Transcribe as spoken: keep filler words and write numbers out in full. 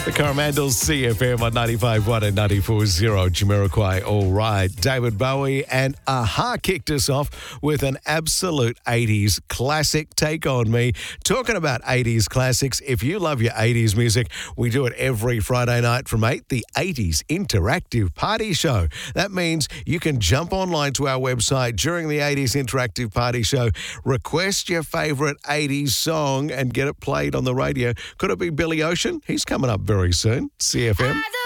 The Coromandel C F M on ninety-five point one and ninety-four point zero. Jamiroquai, all right. David Bowie and Aha kicked us off with an absolute eighties classic, Take On Me. Talking about eighties classics, if you love your eighties music, we do it every Friday night from eight, the eighties Interactive Party Show. That means you can jump online to our website during the eighties Interactive Party Show, request your favourite eighties song and get it played on the radio. Could it be Billy Ocean? He's coming up very soon. C F M.